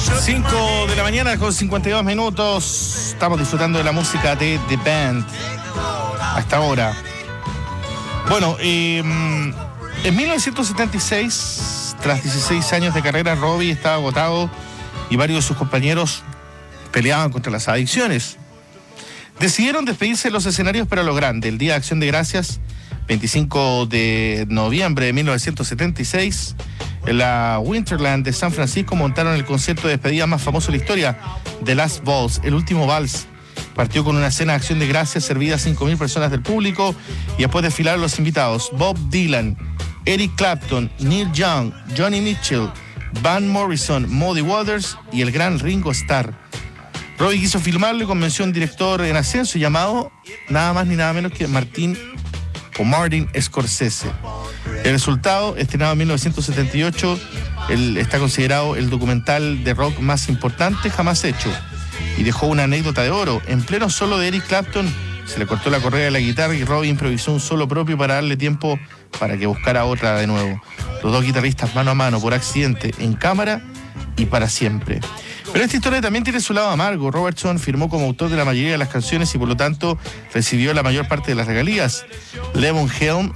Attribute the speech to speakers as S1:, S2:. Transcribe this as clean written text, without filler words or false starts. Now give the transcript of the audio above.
S1: 5 de la mañana con 52 minutos. Estamos disfrutando de la música de The Band hasta ahora. Bueno, en 1976, tras 16 años de carrera, Robbie estaba agotado y varios de sus compañeros peleaban contra las adicciones. Decidieron despedirse de los escenarios, pero a lo grande. El Día de Acción de Gracias, 25 de noviembre de 1976, en la Winterland de San Francisco montaron el concierto de despedida más famoso de la historia, The Last Waltz, el último vals. Partió con una cena de acción de gracias servida a 5.000 personas del público y después desfilaron los invitados: Bob Dylan, Eric Clapton, Neil Young, Johnny Mitchell, Van Morrison, Muddy Waters y el gran Ringo Starr. Robbie quiso filmarlo y convenció a un director en ascenso llamado nada más ni nada menos que Martin Scorsese. El resultado, estrenado en 1978, está considerado el documental de rock más importante jamás hecho y dejó una anécdota de oro. En pleno solo de Eric Clapton se le cortó la correa de la guitarra y Robbie improvisó un solo propio para darle tiempo para que buscara otra de nuevo. Los dos guitarristas mano a mano por accidente, en cámara y para siempre. Pero esta historia también tiene su lado amargo. Robertson firmó como autor de la mayoría de las canciones y por lo tanto recibió la mayor parte de las regalías. Levon Helm